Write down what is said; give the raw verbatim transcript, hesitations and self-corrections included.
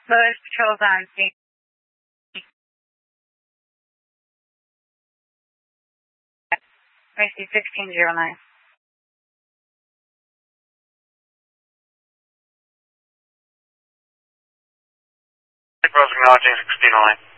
Lewis Patrol's on scene. Mercy sixteen zero nine. Browsing acknowledging sixteen oh nine.